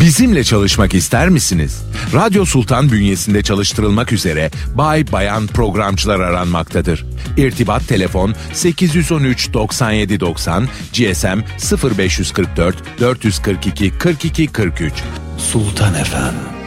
Bizimle çalışmak ister misiniz? Radyo Sultan bünyesinde çalıştırılmak üzere bay bayan programcılar aranmaktadır. İrtibat telefon 813 97 90, GSM 0544 442 42 43. Sultan FM.